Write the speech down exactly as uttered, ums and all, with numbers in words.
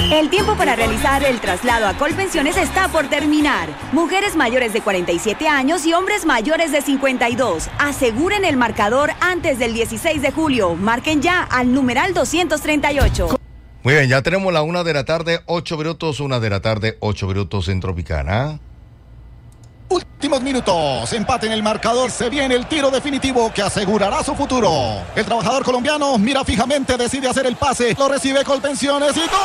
El tiempo para realizar el traslado a Colpensiones está por terminar. Mujeres mayores de cuarenta y siete años y hombres mayores de cincuenta y dos. Aseguren el marcador antes del dieciséis de julio. Marquen ya al numeral doscientos treinta y ocho. Muy bien, ya tenemos la una de la tarde, ocho minutos, una de la tarde, ocho minutos en Tropicana. Últimos minutos, empate en el marcador, se viene el tiro definitivo que asegurará su futuro. El trabajador colombiano mira fijamente, decide hacer el pase, lo recibe Colpensiones y ¡gol!